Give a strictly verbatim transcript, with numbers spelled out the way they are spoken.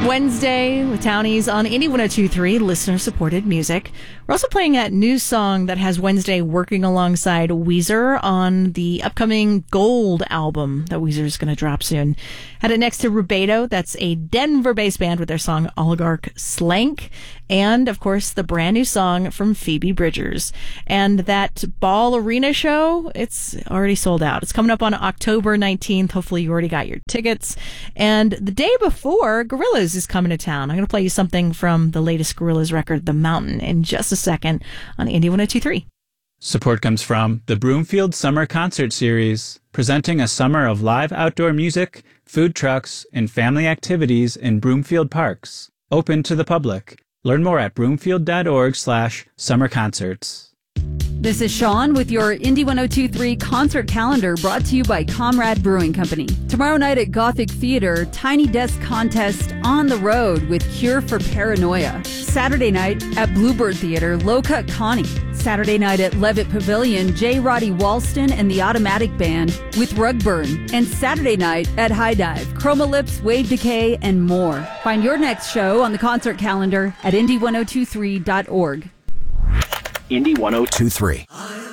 Wednesday with Townies on Indie one oh two point three, listener-supported music. We're also playing that new song that has Wednesday working alongside Weezer on the upcoming Gold album that Weezer is going to drop soon. Had it next to Rubedo, that's a Denver-based band with their song Oligarch Slank. And, of course, the brand new song from Phoebe Bridgers. And that Ball Arena show, it's already sold out. It's coming up on October nineteenth. Hopefully you already got your tickets. And the day before, Gorillaz is coming to town. I'm going to play you something from the latest Gorillaz record, The Mountain, in just a second on Indie one oh two point three. Support comes from the Broomfield Summer Concert Series, presenting a summer of live outdoor music, food trucks, and family activities in Broomfield parks. Open to the public. Learn more at broomfield.org slash summer concerts. This is Sean with your Indie one oh two point three concert calendar, brought to you by Comrade Brewing Company. Tomorrow night at Gothic Theater, Tiny Desk Contest on the Road with Cure for Paranoia. Saturday night at Bluebird Theater, Low Cut Connie. Saturday night at Levitt Pavilion, J. Roddy Walston and the Automatic Band with Rugburn. And Saturday night at High Dive, Chroma Lips, Wave Decay, and more. Find your next show on the concert calendar at indie ten twenty-three dot org. Indie ten twenty-three.